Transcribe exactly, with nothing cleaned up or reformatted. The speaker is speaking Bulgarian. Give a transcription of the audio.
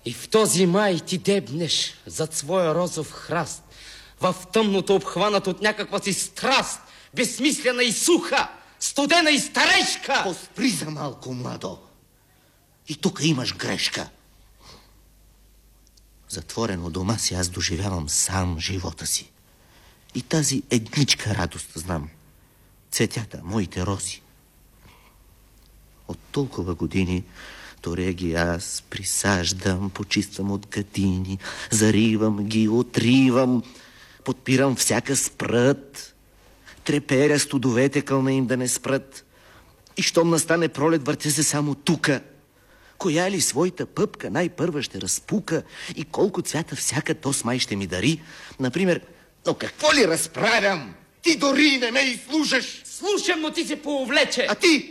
И в този май ти дебнеш зад своя розов храст, в тъмното обхванат от някаква си страст, безсмислена и суха, студена и старежка. Поспри за малко, младо. И тук имаш грешка. Затворено дома си аз доживявам сам живота си. И тази едничка радост знам. Цветята, моите рози. От толкова години торе ги аз присаждам, почиствам от гадини, заривам ги, отривам, подпирам всяка спрът, треперя студовете кълна им да не спрат. И щом настане пролет, въртя се само тука. Коя ли своята пъпка най-първа ще разпука и колко цвята всяка тос май ще ми дари. Например, но какво ли разправям? Ти дори не ме изслушаш. Слушам, но ти се поувлече. А ти?